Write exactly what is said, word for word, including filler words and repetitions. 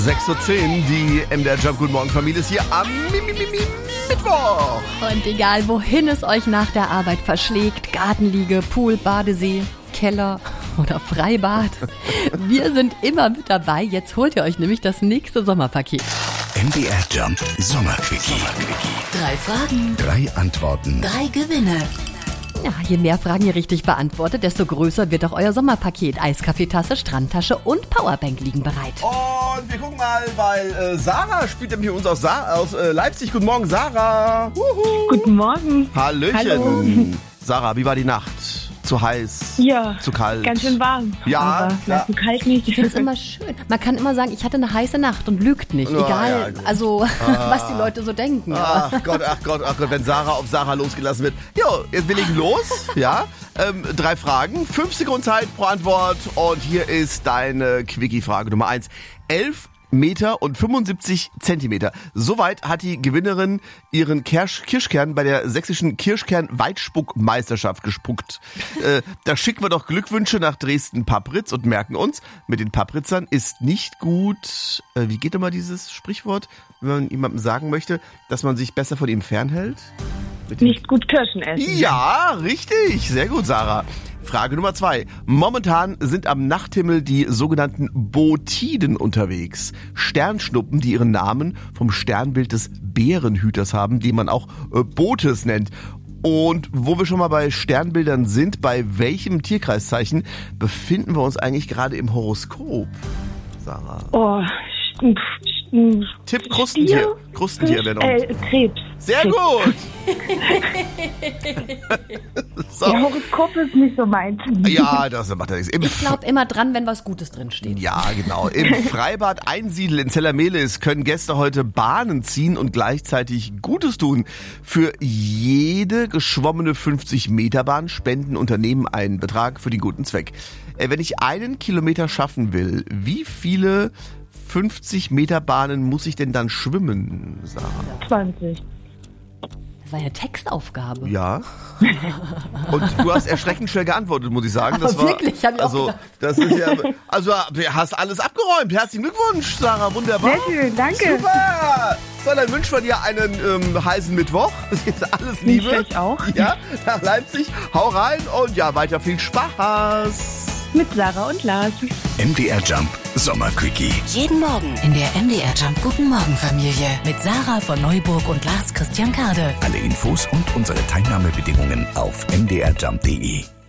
sechs Uhr zehn, die M D R Jump Guten Morgen Familie ist hier am Mi- Mi- Mi- Mi- Mittwoch. Und egal wohin es euch nach der Arbeit verschlägt, Gartenliege, Pool, Badesee, Keller oder Freibad, wir sind immer mit dabei. Jetzt holt ihr euch nämlich das nächste Sommerpaket. M D R Jump Sommerquickie. Drei Fragen, Drei Antworten. drei Gewinne. Ja, je mehr Fragen ihr richtig beantwortet, desto größer wird auch euer Sommerpaket. Eiskaffeetasse, Strandtasche und Powerbank liegen bereit. Und wir gucken mal, weil äh, Sarah spielt nämlich uns aus, Sa- aus äh, Leipzig. Guten Morgen, Sarah. Wuhu. Guten Morgen. Hallöchen. Hallo. Sarah, wie war die Nacht? Zu heiß? Ja, Zu kalt? ganz schön warm. Ja, aber ja. zu kalt nicht. Ich finde es immer schön. Man kann immer sagen, ich hatte eine heiße Nacht und lügt nicht. Ja, Egal, ja, gut. also was die Leute so denken. Aber Ach Gott, ach Gott, ach Gott, wenn Sarah auf Sarah losgelassen wird. Jo, jetzt wir legen los, ja. Ähm, drei Fragen, fünf Sekunden Zeit pro Antwort und hier ist deine Quickie-Frage Nummer eins. Elf Meter und fünfundsiebzig Zentimeter. Soweit hat die Gewinnerin ihren Kirsch Kirschkern bei der sächsischen Kirschkern-Weitspuckmeisterschaft gespuckt. äh, da schicken wir doch Glückwünsche nach Dresden-Papritz und merken uns, mit den Papritzern ist nicht gut, äh, wie geht immer dieses Sprichwort, wenn man jemandem sagen möchte, dass man sich besser von ihm fernhält? Mit den- Nicht gut Kirschen essen. Ja, richtig. Sehr gut, Sarah. Frage Nummer zwei. Momentan sind am Nachthimmel die sogenannten Botiden unterwegs. Sternschnuppen, die ihren Namen vom Sternbild des Bärenhüters haben, den man auch äh, Botes nennt. Und wo wir schon mal bei Sternbildern sind, bei welchem Tierkreiszeichen befinden wir uns eigentlich gerade im Horoskop, Sarah? Oh, st- st- Tipp Krustentier. Stier? Krustentier wäre noch. Äh, Krebs. Sehr Krebs. gut. So. Der Horoskop ist nicht so meins. Ja, das macht ja nichts. Im ich glaube immer dran, wenn was Gutes drin steht. Ja, genau. Im Freibad Einsiedel in Zellermelis können Gäste heute Bahnen ziehen und gleichzeitig Gutes tun. Für jede geschwommene fünfzig Meter Bahn spenden Unternehmen einen Betrag für den guten Zweck. Äh, Wenn ich einen Kilometer schaffen will, wie viele fünfzig Meter Bahnen muss ich denn dann schwimmen, Sarah? zwanzig. Das war ja eine Textaufgabe. Ja. Und du hast erschreckend schnell geantwortet, muss ich sagen. Das Aber war, wirklich, hab ich auch also, gedacht. das ist ja, also, du hast alles abgeräumt. Herzlichen Glückwunsch, Sarah. Wunderbar. Sehr schön, danke. Super. So, dann wünschen wir dir einen ähm, heißen Mittwoch. Das ist alles Liebe. Wünsche ich auch. Ja, nach Leipzig. Hau rein und ja, weiter viel Spaß. Mit Sarah und Lars. M D R Jump Sommerquickie. Jeden Morgen in der M D R Jump Guten Morgen Familie mit Sarah von Neuburg und Lars Christian Kade. Alle Infos und unsere Teilnahmebedingungen auf m d r jump punkt d e.